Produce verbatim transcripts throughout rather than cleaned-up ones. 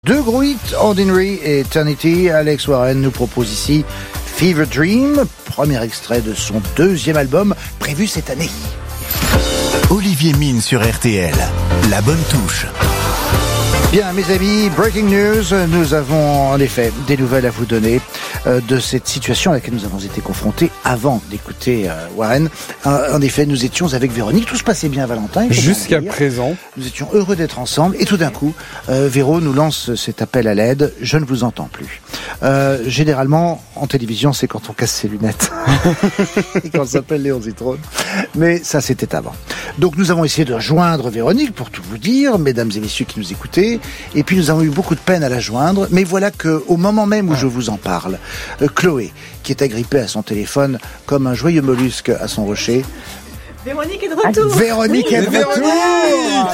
Deux gros hits, Ordinary et Eternity. Alex Warren nous propose ici Fever Dream, premier extrait de son deuxième album prévu cette année. Olivier Mine sur R T L, la bonne touche. Bien, mes amis, breaking news, nous avons en effet des nouvelles à vous donner euh, de cette situation à laquelle nous avons été confrontés avant d'écouter euh, Warren. Euh, en effet, nous étions avec Véronique, tout se passait bien, Valentin. Jusqu'à présent. Nous étions heureux d'être ensemble et tout d'un coup, euh, Véro nous lance cet appel à l'aide, je ne vous entends plus. Euh, généralement, en télévision, c'est quand on casse ses lunettes et quand on s'appelle Léon Zitrone. Mais ça, c'était avant. Donc nous avons essayé de joindre Véronique, pour tout vous dire, mesdames et messieurs qui nous écoutez. Et puis nous avons eu beaucoup de peine à la joindre, mais voilà que au moment même où je vous en parle, euh, Chloé, qui est agrippée à son téléphone comme un joyeux mollusque à son rocher. Véronique est de retour. Véronique oui. est de retour.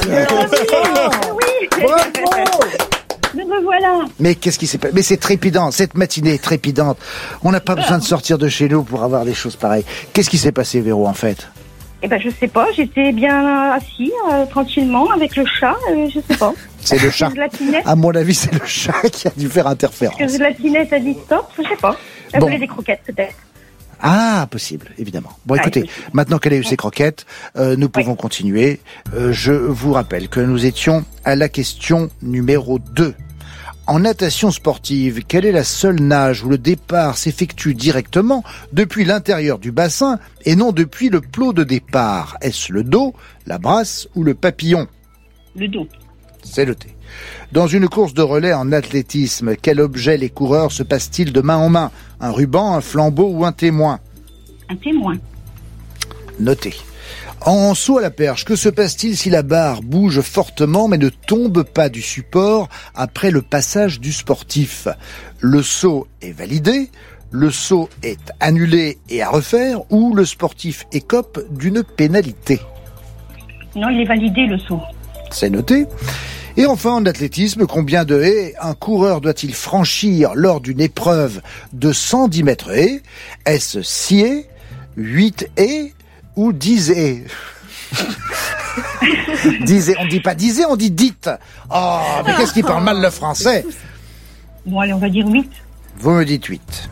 Oui. Bravo. Me voilà. Mais qu'est-ce qui s'est passé? Mais c'est trépidant, cette matinée est trépidante. On n'a pas besoin de sortir de chez nous pour avoir des choses pareilles. Qu'est-ce qui s'est passé, Véro, en fait? Eh ben, je sais pas, j'étais bien assis, euh, tranquillement, avec le chat, euh, je sais pas. C'est le chat. À mon avis, c'est le chat qui a dû faire interférence. Parce que la tinette a dit stop, je sais pas. Elle bon. voulait des croquettes, peut-être. Ah, possible, évidemment. Bon, écoutez, ah, maintenant qu'elle a eu ses croquettes, euh, nous pouvons oui. continuer. Euh, je vous rappelle que nous étions à la question numéro deux. En natation sportive, quelle est la seule nage où le départ s'effectue directement depuis l'intérieur du bassin et non depuis le plot de départ? Est-ce le dos, la brasse ou le papillon? Le dos. C'est noté. Dans une course de relais en athlétisme, quel objet les coureurs se passent-ils de main en main? Un ruban, un flambeau ou un témoin? Un témoin. Noté. En saut à la perche, que se passe-t-il si la barre bouge fortement mais ne tombe pas du support après le passage du sportif? Le saut est validé, le saut est annulé et à refaire, ou le sportif écope d'une pénalité? Non, il est validé, le saut. C'est noté. Et enfin, en athlétisme, combien de haies un coureur doit-il franchir lors d'une épreuve de cent dix mètres haies? Est-ce six haies, huit haies ou dix haies? dix haies, on ne dit pas dix haies, on dit dites. Oh, mais qu'est-ce qui parle mal le français? Bon, allez, on va dire huit. Vous me dites huit.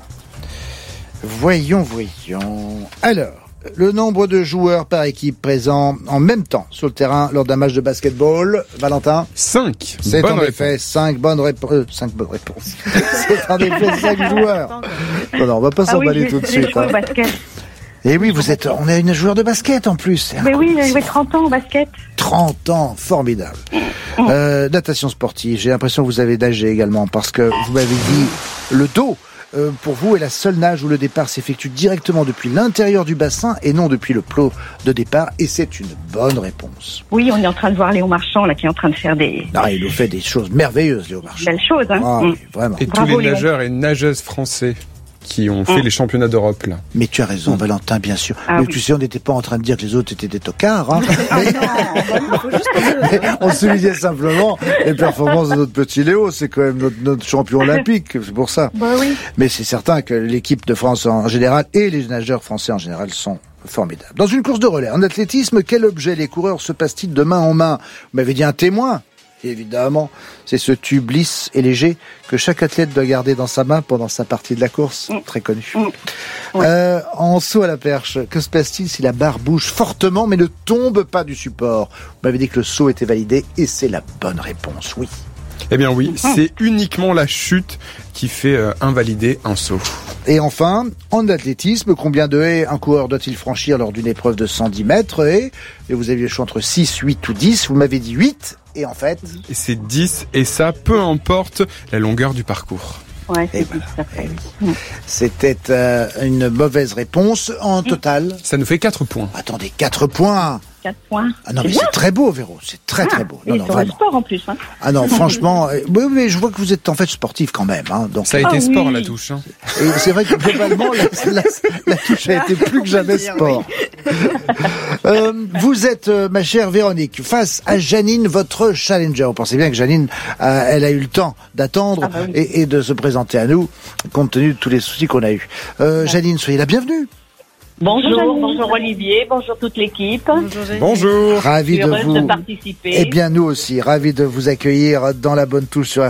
Voyons, voyons. Alors, le nombre de joueurs par équipe présents en même temps sur le terrain lors d'un match de basketball, Valentin? cinq. C'est en effet cinq bonnes réponses. Euh, cinq bonnes réponses. C'est en effet cinq joueurs. Non, non, on va pas ah s'emballer oui, tout de suite. Hein. Et oui, vous êtes, on est une joueur de basket en plus. Mais oui, j'ai joué trente ans au basket. trente ans, formidable. Euh, natation sportive, j'ai l'impression que vous avez nagé également parce que vous m'avez dit le dos. Euh, pour vous, est la seule nage où le départ s'effectue directement depuis l'intérieur du bassin et non depuis le plot de départ. Et c'est une bonne réponse. Oui, on est en train de voir Léon Marchand, là, qui est en train de faire des... Non, il nous fait des choses merveilleuses, Léon Marchand. Belles choses, hein. Ah, mmh. oui, vraiment. Et Bravo, tous les Léon. nageurs et nageuses français qui ont fait mmh. les championnats d'Europe, là. Mais tu as raison, mmh. Valentin, bien sûr. Ah, mais oui. tu sais, on n'était pas en train de dire que les autres étaient des tocards, hein. Ah non, bah, faut juste... On soulignait simplement les performances de notre petit Léo. C'est quand même notre, notre champion olympique, c'est pour ça. Bah oui. Mais c'est certain que l'équipe de France en général et les nageurs français en général sont formidables. Dans une course de relais, en athlétisme, quel objet les coureurs se passent-ils de main en main? Vous m'avez dit un témoin. Évidemment, c'est ce tube lisse et léger que chaque athlète doit garder dans sa main pendant sa partie de la course, mmh. très connu. Mmh. Ouais. Euh, en saut à la perche, que se passe-t-il si la barre bouge fortement mais ne tombe pas du support? Vous m'avez dit que le saut était validé et c'est la bonne réponse, oui. Eh bien oui, c'est uniquement la chute qui fait euh, invalider un saut. Et enfin, en athlétisme, combien de haies un coureur doit-il franchir lors d'une épreuve de cent dix mètres et, et vous aviez le choix entre six, huit ou dix, vous m'avez dit huit, et en fait... Et c'est dix, et ça, peu importe la longueur du parcours. Ouais, c'est voilà. ça fait. Oui. C'était euh, une mauvaise réponse en total. Ça nous fait quatre points. Attendez, quatre points. quatre points. Ah non, c'est mais bien. c'est très beau, Véro. C'est très, ah, très beau. Non, et non, sur vraiment. le sport en plus. Hein. Ah non, franchement, euh, oui, mais je vois que vous êtes en fait sportif quand même. Hein, donc, ça a été ah, sport, oui. la touche. Hein. Et c'est vrai que globalement, la, la, la touche a été plus que jamais sport. euh, vous êtes, euh, ma chère Véronique, face à Janine, votre challenger. Vous pensez bien que Janine, euh, elle a eu le temps d'attendre ah bah oui. et, et de se présenter à nous, compte tenu de tous les soucis qu'on a eus. Euh, ouais. Janine, soyez la bienvenue. Bonjour, bonjour Olivier, bonjour toute l'équipe. Bonjour. Ravi de Heureuse vous. de participer. Eh bien, nous aussi, ravis de vous accueillir dans la bonne touche sur